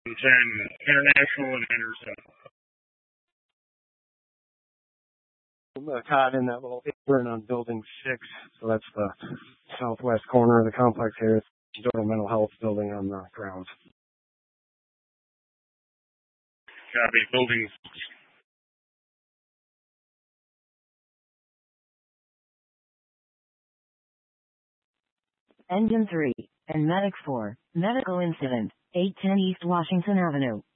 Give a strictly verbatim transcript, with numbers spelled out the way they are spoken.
ten, International and Anderson. I'm caught in that little apron on building six, so that's the southwest corner of the complex here. It's the Total Mental Health building on the grounds. Copy, building six. Engine three, and Medic four, medical incident, eight ten East Washington Avenue.